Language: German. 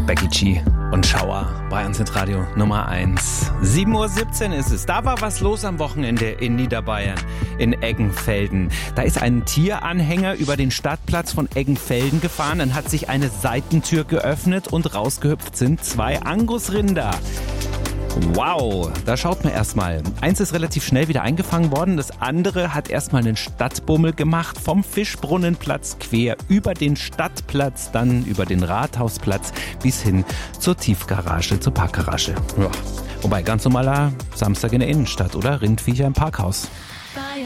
Becky G und Schauer, Bayern Radio Nummer 1. 7:17 Uhr ist es. Da war was los am Wochenende in Niederbayern, in Eggenfelden. Da ist ein Tieranhänger über den Stadtplatz von Eggenfelden gefahren. Dann hat sich eine Seitentür geöffnet und rausgehüpft sind 2 Angusrinder. Wow, da schaut man erstmal. Eins ist relativ schnell wieder eingefangen worden, das andere hat erstmal einen Stadtbummel gemacht, vom Fischbrunnenplatz quer über den Stadtplatz, dann über den Rathausplatz bis hin zur Tiefgarage, zur Parkgarage. Ja. Wobei, ganz normaler Samstag in der Innenstadt, oder? Rindviecher im Parkhaus.